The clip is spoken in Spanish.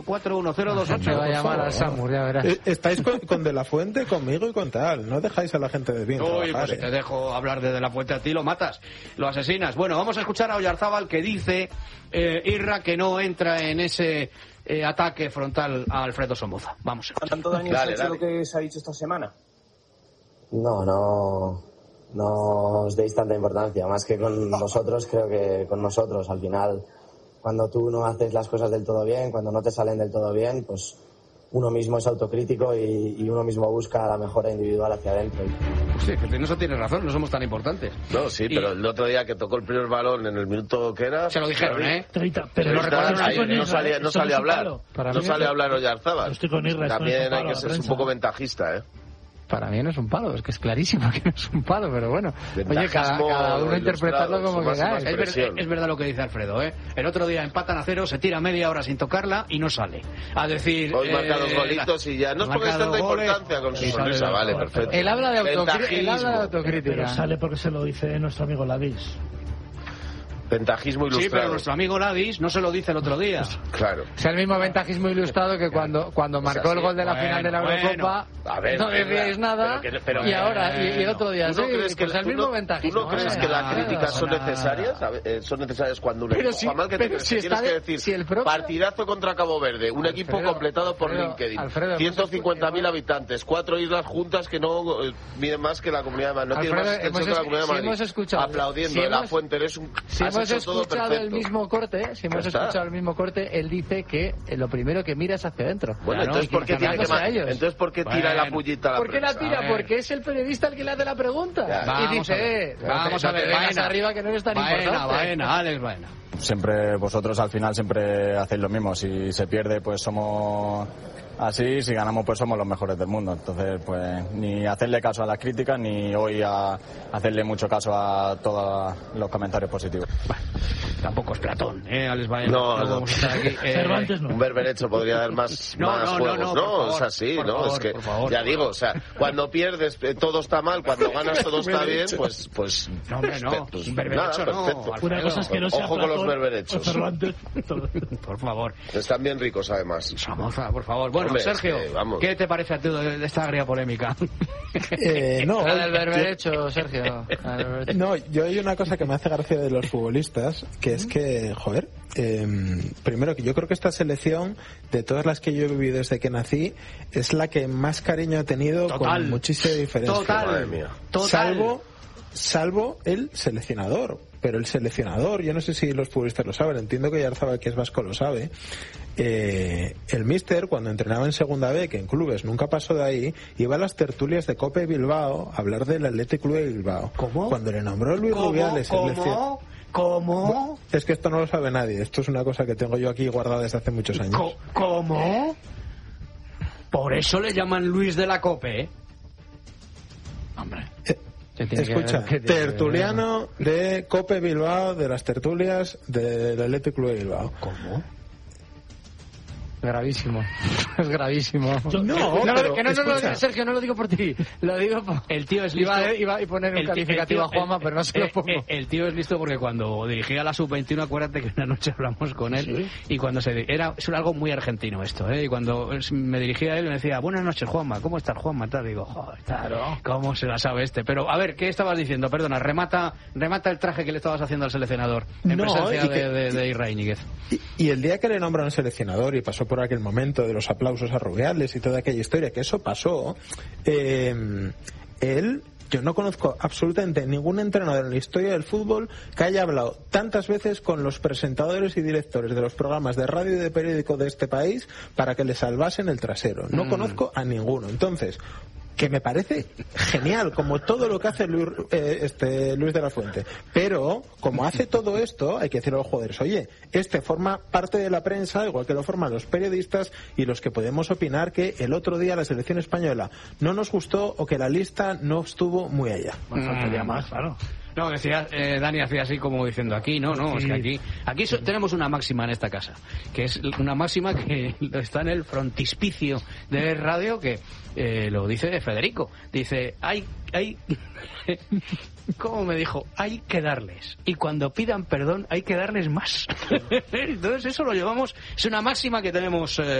41028. Me va a llamar al Samur, ya verás. Estáis con De La Fuente, conmigo y con tal. No dejáis a la gente de bien trabajar. Pues si te dejo hablar de La Fuente a ti, lo matas, lo asesinas. Bueno, vamos a escuchar a Oyarzábal, que dice, Irra, que no entra en ese ataque frontal a Alfredo Somoza. Vamos. ¿Tanto daño ha hecho lo que se ha dicho esta semana? No os deis tanta importancia. Más que con vosotros, creo que con nosotros, al final... Cuando tú no haces las cosas del todo bien, cuando no te salen del todo bien, pues uno mismo es autocrítico y uno mismo busca la mejora individual hacia adentro. Sí, que en eso tienes razón, no somos tan importantes. No, sí, pero el otro día que tocó el primer balón en el minuto que era... Se lo dijeron, ¿eh? 30, pero lo recordaron ahí, no sale a hablar. No sale a hablar Oyarzábal. Estoy con Irra, también hay que ser un poco ventajista, ¿eh? Para mí no es un palo, es que es clarísimo que no es un palo, pero bueno. Oye, cada uno interpretarlo como queráis. Es verdad lo que dice Alfredo, ¿eh? El otro día empatan a 0, se tira media hora sin tocarla y no sale. A decir... Hoy marca 2 golitos y ya no os pongáis tanta importancia con su sonrisa, vale, perfecto. Él habla de autocrítica. Pero sale porque se lo dice nuestro amigo Ladis. Ventajismo ilustrado. Sí, pero nuestro amigo Ladis no se lo dice el otro día. Claro. O sea, el mismo ventajismo ilustrado que cuando marcó el gol de la final de la Eurocopa, no decíais nada, y ahora, y el otro día, sí, pues el mismo ventajismo. ¿Tú no crees que las críticas son necesarias? Son necesarias cuando un equipo juega mal, que tienes que decir, partidazo contra Cabo Verde, un equipo completado por LinkedIn, 150.000 habitantes, 4 islas juntas que no miden más que la Comunidad de Madrid, no tiene más extensión que la Comunidad de Madrid, aplaudiendo de La Fuente, eres un... Si hemos escuchado el mismo corte, él dice que lo primero que mira es hacia adentro. Bueno, entonces ¿por qué tira la pullita a la ¿Por qué la tira? Porque es el periodista el que le hace la pregunta. Y dice, vamos a ver, Baena, arriba que no es tan importante. Alex Baena. Siempre, vosotros al final siempre hacéis lo mismo. Si se pierde, pues somos así, si ganamos, pues somos los mejores del mundo. Entonces, pues ni hacerle caso a las críticas, ni hoy a hacerle mucho caso a todos los comentarios positivos. Bueno, tampoco es Platón, Alex Baena. No. Vamos a estar aquí. Cervantes no. Un berberecho podría dar más juegos. No, es así, ¿no? Favor, es que, favor, ya digo, o sea, cuando pierdes todo está mal, cuando ganas todo está bien, pues no, hombre, no. Un berberecho nada, perfecto. Una cosa es que no sea Ojo con los berberechos. Cervantes. Por favor. Están bien ricos, además. Por favor. Bueno, hombre, Sergio, ¿qué te parece a ti de esta agria polémica? No. La del berberecho, Sergio. No, yo hay una cosa que me hace gracia de los futbolistas, que es que, joder, primero que yo creo que esta selección, de todas las que yo he vivido desde que nací, es la que más cariño he tenido, con muchísima diferencia. Madre mía. Salvo el seleccionador. Pero el seleccionador, yo no sé si los futbolistas lo saben, entiendo que Oyarzábal, que es vasco, lo sabe. El míster, cuando entrenaba en Segunda B, que en clubes nunca pasó de ahí, iba a las tertulias de Cope Bilbao a hablar del Athletic Club de Bilbao. ¿Cómo? Cuando le nombró Luis Rubiales... ¿Cómo? Es que esto no lo sabe nadie. Esto es una cosa que tengo yo aquí guardada desde hace muchos años. ¿Cómo? Por eso le llaman Luis de la Cope, Hombre... Escucha, tertuliano de Cope Bilbao, de las tertulias del Athletic Club de Bilbao. ¿Cómo? Gravísimo. Es gravísimo. Sergio, no lo digo por ti. Lo digo por... El tío es listo. Iba a poner un calificativo a Juanma, pero no se lo pongo. El tío es listo porque cuando dirigía la Sub-21, acuérdate que una noche hablamos con él, ¿sí? Y cuando es algo muy argentino esto, Y cuando me dirigía a él me decía, buenas noches, Juanma, ¿cómo estás, Juanma? Tal, digo, joder, claro, ¿cómo se la sabe este? Pero, a ver, ¿qué estabas diciendo? Perdona, remata el traje que le estabas haciendo al seleccionador en presencia de Irra Íñiguez. Y el día que le nombran seleccionador y pasó por aquel momento de los aplausos a Rubiales y toda aquella historia, que eso pasó, yo no conozco absolutamente ningún entrenador en la historia del fútbol que haya hablado tantas veces con los presentadores y directores de los programas de radio y de periódico de este país para que le salvasen el trasero. No conozco a ninguno. Entonces, que me parece genial, como todo lo que hace Luis de la Fuente. Pero, como hace todo esto, hay que decirle a los jugadores, oye, forma parte de la prensa, igual que lo forman los periodistas y los que podemos opinar que el otro día la selección española no nos gustó o que la lista no estuvo muy allá. Faltaría más, claro. No, decía, Dani hacía así como diciendo aquí, no, es que aquí tenemos una máxima en esta casa, que es una máxima que está en el frontispicio de radio, que lo dice Federico. Dice, hay ¿cómo me dijo? Hay que darles. Y cuando pidan perdón, hay que darles más. Entonces eso lo llevamos, es una máxima que tenemos